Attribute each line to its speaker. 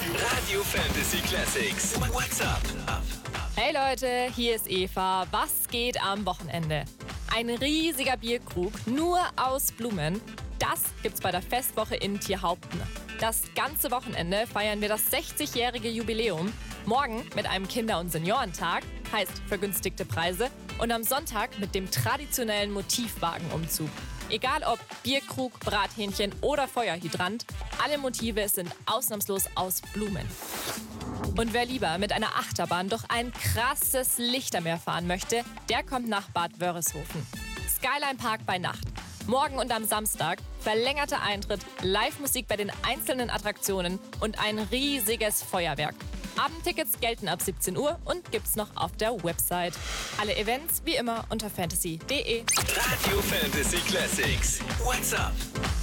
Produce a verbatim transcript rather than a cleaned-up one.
Speaker 1: Radio Fantasy Classics. What's up?
Speaker 2: Hey Leute, hier ist Eva. Was geht am Wochenende? Ein riesiger Bierkrug, nur aus Blumen. Das gibt's bei der Festwoche in Tierhaupten. Das ganze Wochenende feiern wir das sechzigjährige Jubiläum. Morgen mit einem Kinder- und Seniorentag, heißt vergünstigte Preise. Und am Sonntag mit dem traditionellen Motivwagenumzug. Egal ob Bierkrug, Brathähnchen oder Feuerhydrant, alle Motive sind ausnahmslos aus Blumen. Und wer lieber mit einer Achterbahn durch ein krasses Lichtermeer fahren möchte, der kommt nach Bad Wörishofen. Skyline Park bei Nacht. Morgen und am Samstag verlängerter Eintritt, Live-Musik bei den einzelnen Attraktionen und ein riesiges Feuerwerk. Abendtickets gelten ab siebzehn Uhr und gibt's noch auf der Website. Alle Events wie immer unter fantasy punkt de.
Speaker 1: Radio Fantasy Classics. What's up?